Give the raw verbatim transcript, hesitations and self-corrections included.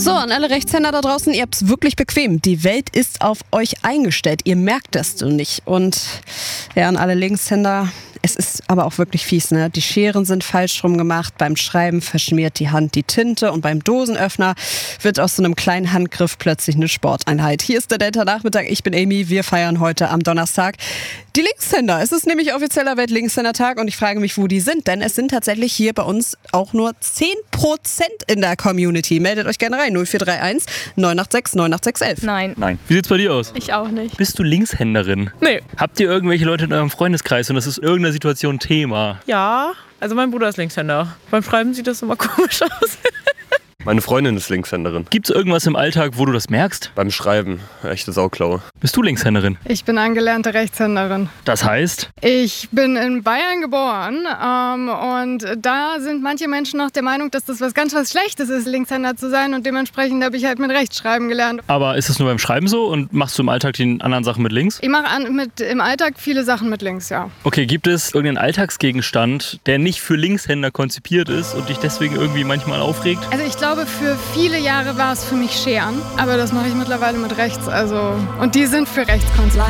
So, an alle Rechtshänder da draußen, ihr habt es wirklich bequem. Die Welt ist auf euch eingestellt. Ihr merkt das so nicht. Und ja, an alle Linkshänder, es ist aber auch wirklich fies, ne? Die Scheren sind falsch rum gemacht. Beim Schreiben verschmiert die Hand die Tinte und beim Dosenöffner wird aus so einem kleinen Handgriff plötzlich eine Sporteinheit. Hier ist der Delta-Nachmittag. Ich bin Amy. Wir feiern heute am Donnerstag die Linkshänder. Es ist nämlich offizieller Welt-Linkshänder-Tag und ich frage mich, wo die sind. Denn es sind tatsächlich hier bei uns auch nur zehn Prozent in der Community. Meldet euch gerne rein. null vier drei eins neun acht sechs neun acht sechs elf. Nein. Nein. Wie sieht's bei dir aus? Ich auch nicht. Bist du Linkshänderin? Nee. Habt ihr irgendwelche Leute in eurem Freundeskreis und das ist irgendeiner Situation Thema? Ja, also mein Bruder ist Linkshänder. Beim Schreiben sieht das immer komisch aus. Meine Freundin ist Linkshänderin. Gibt's irgendwas im Alltag, wo du das merkst? Beim Schreiben. Echte Sauklaue. Bist du Linkshänderin? Ich bin angelernte Rechtshänderin. Das heißt? Ich bin in Bayern geboren ähm, und da sind manche Menschen noch der Meinung, dass das was ganz was Schlechtes ist, Linkshänder zu sein und dementsprechend habe ich halt mit Rechtschreiben gelernt. Aber ist das nur beim Schreiben so und machst du im Alltag die anderen Sachen mit links? Ich mache an, mit, im Alltag viele Sachen mit links, ja. Okay, gibt es irgendeinen Alltagsgegenstand, der nicht für Linkshänder konzipiert ist und dich deswegen irgendwie manchmal aufregt? Also ich glaube, für viele Jahre war es für mich Scheren, aber das mache ich mittlerweile mit rechts, also und die sind für rechts konzipiert.